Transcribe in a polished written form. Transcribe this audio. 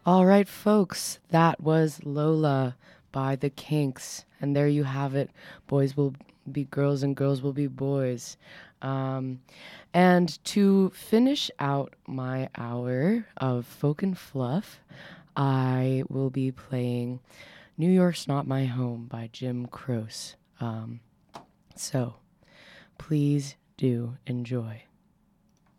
All right, folks, that was Lola by the Kinks. And there you have it. Boys will be girls and girls will be boys. Um, and to finish out my hour of folk and fluff, I will be playing New York's Not My Home by Jim Croce. So please do enjoy.